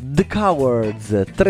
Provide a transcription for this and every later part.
The Cowards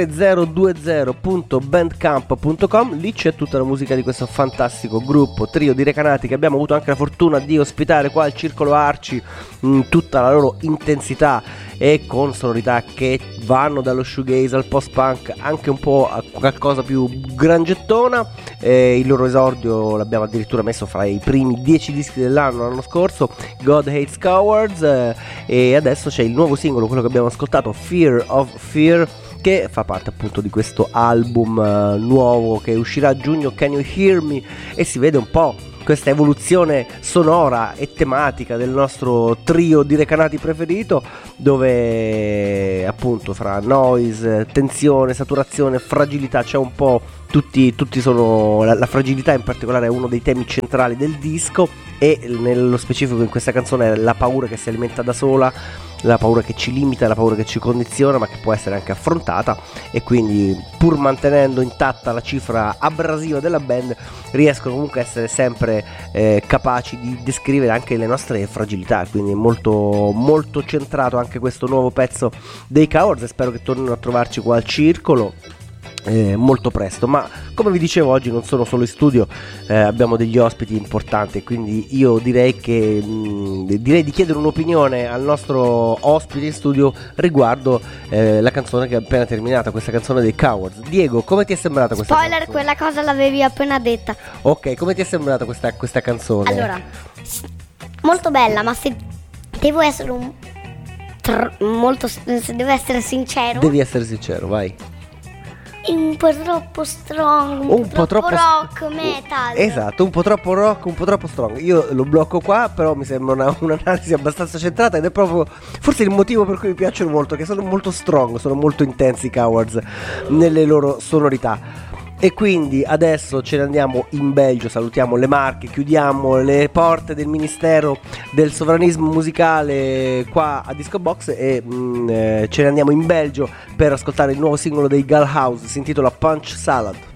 3020.bandcamp.com. Lì c'è tutta la musica di questo fantastico gruppo, trio di recanati, che abbiamo avuto anche la fortuna di ospitare qua al Circolo Arci in tutta la loro intensità e con sonorità che vanno dallo shoegaze al post-punk, anche un po' a qualcosa più grangettona. Il loro esordio l'abbiamo addirittura messo fra i primi 10 dischi dell'anno, l'anno scorso, God Hates Cowards, e adesso c'è il nuovo singolo, quello che abbiamo ascoltato, Fear of Fear, che fa parte appunto di questo album nuovo che uscirà a giugno, Can You Hear Me, e si vede un po' questa evoluzione sonora e tematica del nostro trio di recanati preferito, dove appunto fra noise, tensione, saturazione, fragilità c'è un po' tutti sono, la fragilità in particolare è uno dei temi centrali del disco, e nello specifico in questa canzone è la paura che si alimenta da sola, la paura che ci limita, la paura che ci condiziona, ma che può essere anche affrontata, e quindi pur mantenendo intatta la cifra abrasiva della band riescono comunque a essere sempre capaci di descrivere anche le nostre fragilità, quindi molto molto centrato anche questo nuovo pezzo dei Cowards, e spero che tornino a trovarci qua al Circolo molto presto. Ma come vi dicevo, oggi non sono solo in studio, abbiamo degli ospiti importanti, quindi io direi di chiedere un'opinione al nostro ospite in studio riguardo la canzone che è appena terminata, questa canzone dei Cowards. Diego, come ti è sembrata questa Spoiler, canzone? quella cosa l'avevi appena detta. Ok, come ti è sembrata questa canzone? Allora, molto bella, ma se devo essere se devo essere sincero, Devi essere sincero, vai. un po' troppo strong, un po' troppo rock, metal. Esatto, un po' troppo rock, un po' troppo strong. Io lo blocco qua, però mi sembra un'analisi abbastanza centrata, ed è proprio forse il motivo per cui mi piacciono molto, che sono molto strong, sono molto intensi i Cowards nelle loro sonorità. E quindi adesso ce ne andiamo in Belgio, salutiamo le Marche, chiudiamo le porte del Ministero del Sovranismo Musicale qua a Disco Box, e ce ne andiamo in Belgio per ascoltare il nuovo singolo dei Gull House, si intitola Punch Salad.